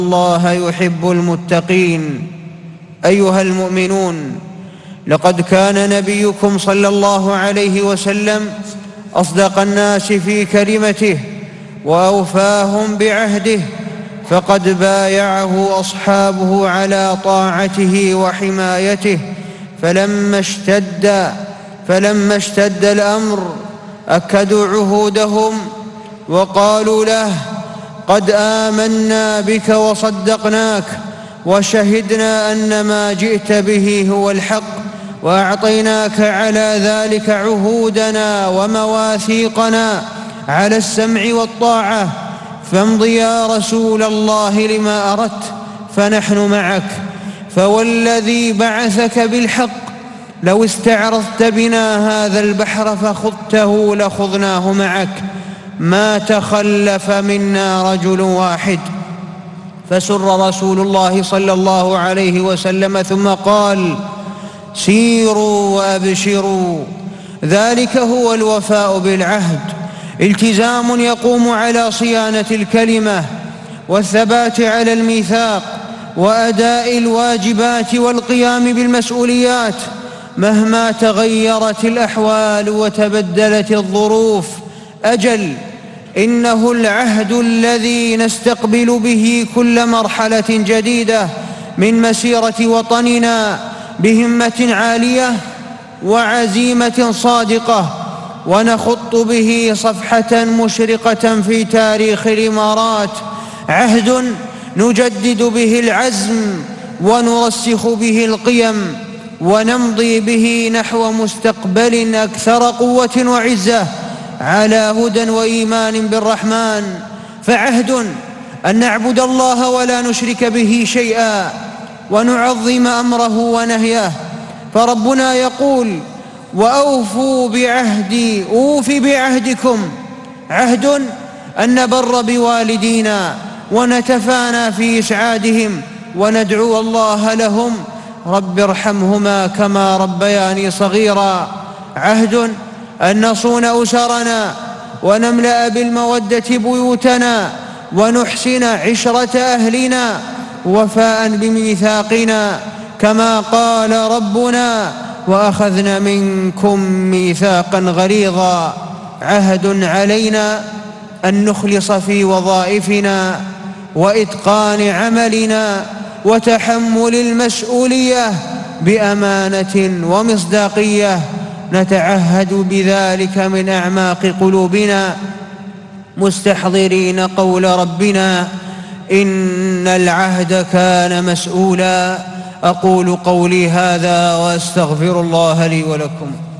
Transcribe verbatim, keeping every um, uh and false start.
الله يحب المتقين. أيها المؤمنون، لقد كان نبيكم صلى الله عليه وسلم أصدق الناس في كلمته وأوفاهم بعهده، فقد بايعه أصحابه على طاعته وحمايته، فلما اشتد فلما اشتد الأمر أكدوا عهودهم وقالوا له: قد آمنا بك وصدقناك وشهدنا أن ما جئت به هو الحق، وأعطيناك على ذلك عهودنا ومواثيقنا على السمع والطاعة، فامض يا رسول الله لما أردت فنحن معك، فوالذي بعثك بالحق لو استعرضت بنا هذا البحر فخضته لخضناه معك، ما تخلف منا رجل واحد. فسر رسول الله صلى الله عليه وسلم ثم قال: سيروا وأبشروا. ذلك هو الوفاء بالعهد، التزام يقوم على صيانة الكلمة والثبات على الميثاق وأداء الواجبات والقيام بالمسؤوليات مهما تغيرت الأحوال وتبدلت الظروف. أجل، إنه العهد الذي نستقبل به كل مرحلة جديدة من مسيرة وطننا بهمة عالية وعزيمة صادقة، ونخط به صفحة مشرقة في تاريخ الإمارات، عهد نجدد به العزم ونرسخ به القيم ونمضي به نحو مستقبل أكثر قوة وعزة على هدى وإيمان بالرحمن. فعهد أن نعبد الله ولا نشرك به شيئا ونعظم أمره ونهيه، فربنا يقول: وأوفوا بعهدي أوف بعهدكم. عهد أن نبر بوالدينا ونتفانى في إسعادهم وندعو الله لهم: رب ارحمهما كما ربياني صغيرا. عهد أن نصون أسرنا ونملأ بالمودة بيوتنا ونحسن عشرة أهلنا وفاء بميثاقنا، كما قال ربنا: وأخذنا منكم ميثاقا غليظا. عهد علينا أن نخلص في وظائفنا وإتقان عملنا وتحمل المسؤولية بأمانة ومصداقية، نتعهد بذلك من أعماق قلوبنا مستحضرين قول ربنا: إن العهد كان مسؤولا. أقول قولي هذا وأستغفر الله لي ولكم.